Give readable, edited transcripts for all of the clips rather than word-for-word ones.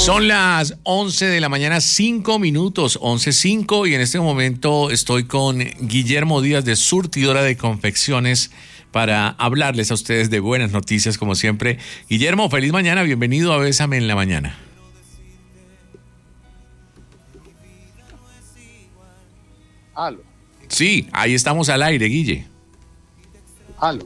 Son las 11 de la mañana, 5 minutos, 11:05, y en este momento estoy con Guillermo Díaz de Surtidora de Confecciones para hablarles a ustedes de buenas noticias, como siempre. Guillermo, feliz mañana, bienvenido a Bésame en la Mañana. Aló. Sí, ahí estamos al aire, Guille. Aló.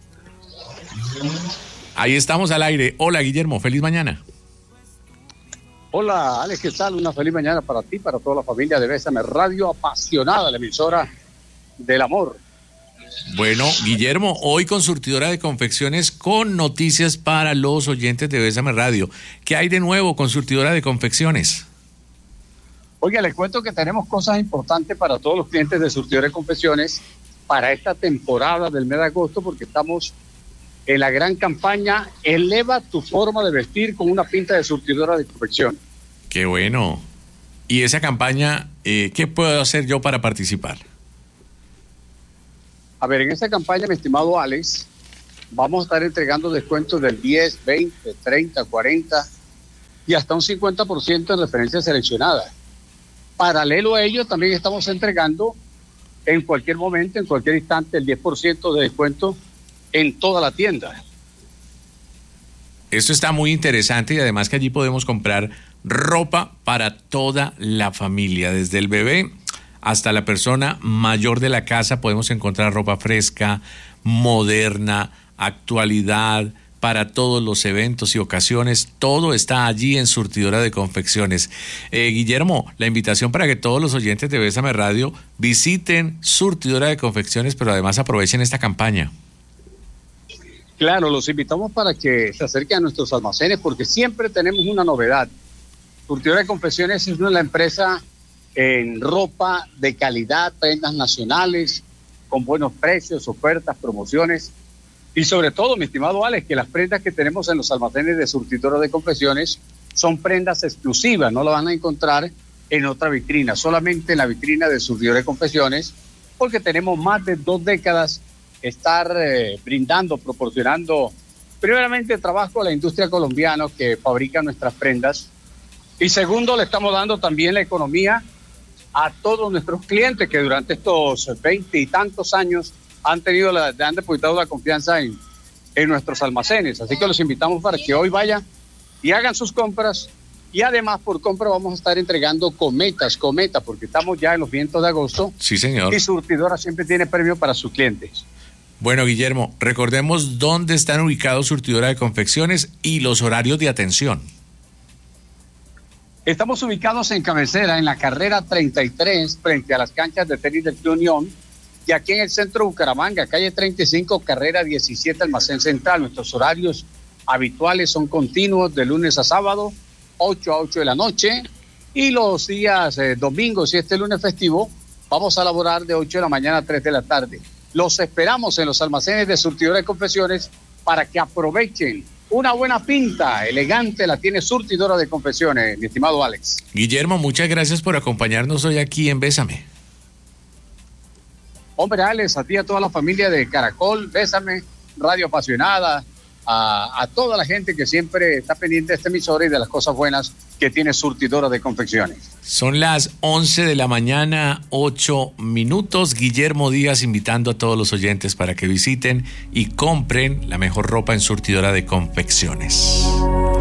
Ahí estamos al aire. Hola, Guillermo, feliz mañana. Hola, Alex, ¿qué tal? Una feliz mañana para ti, para toda la familia de Bésame Radio, apasionada, la emisora del amor. Bueno, Guillermo, hoy con Surtidora de Confecciones, con noticias para los oyentes de Bésame Radio. ¿Qué hay de nuevo con Surtidora de Confecciones? Oiga, les cuento que tenemos cosas importantes para todos los clientes de Surtidora de Confecciones para esta temporada del mes de agosto, porque estamos en la gran campaña Eleva tu forma de vestir con una pinta de Surtidora de Confecciones. Qué bueno. ¿Y esa campaña, qué puedo hacer yo para participar? A ver, en esta campaña, mi estimado Alex, vamos a estar entregando descuentos del 10, 20, 30, 40 y hasta un 50% en referencias seleccionadas. Paralelo a ello, también estamos entregando en cualquier momento, en cualquier instante, el 10% de descuento en toda la tienda. Esto está muy interesante, y además que allí podemos comprar ropa para toda la familia, desde el bebé hasta la persona mayor de la casa. Podemos encontrar ropa fresca, moderna, actualidad, para todos los eventos y ocasiones. Todo está allí en Surtidora de Confecciones. Guillermo, la invitación para que todos los oyentes de Bésame Radio visiten Surtidora de Confecciones, pero además aprovechen esta campaña. Claro, los invitamos para que se acerquen a nuestros almacenes, porque siempre tenemos una novedad. Surtidora de Confecciones es una empresa en ropa de calidad, prendas nacionales, con buenos precios, ofertas, promociones. Y sobre todo, mi estimado Alex, que las prendas que tenemos en los almacenes de Surtidora de Confecciones son prendas exclusivas, no las van a encontrar en otra vitrina, solamente en la vitrina de Surtidora de Confecciones, porque tenemos más de 2 décadas estar brindando, proporcionando primeramente trabajo a la industria colombiana que fabrica nuestras prendas, y segundo, le estamos dando también la economía a todos nuestros clientes que durante estos 20 y tantos años han depositado la confianza en nuestros almacenes. Así que los invitamos para que hoy vayan y hagan sus compras, y además por compra vamos a estar entregando cometas, porque estamos ya en los vientos de agosto. Sí, señor. Y Surtidora siempre tiene premio para sus clientes. Bueno, Guillermo, recordemos dónde están ubicados Surtidora de Confecciones y los horarios de atención. Estamos ubicados en Cabecera, en la carrera 33, frente a las canchas de tenis del Club Unión, y aquí en el centro de Bucaramanga, calle 35, carrera 17, almacén central. Nuestros horarios habituales son continuos de lunes a sábado, 8 a 8 de la noche, y los días domingos y este lunes festivo vamos a laborar de 8 de la mañana a 3 de la tarde. Los esperamos en los almacenes de Surtidora de Confecciones para que aprovechen. Una buena pinta, elegante, la tiene Surtidora de Confecciones, mi estimado Alex. Guillermo, muchas gracias por acompañarnos hoy aquí en Bésame. Hombre, Alex, a ti, a toda la familia de Caracol, Bésame, Radio Apasionada, a toda la gente que siempre está pendiente de esta emisora y de las cosas buenas que tiene Surtidora de Confecciones. Son las 11 de la mañana, 8 minutos. Guillermo Díaz invitando a todos los oyentes para que visiten y compren la mejor ropa en Surtidora de Confecciones.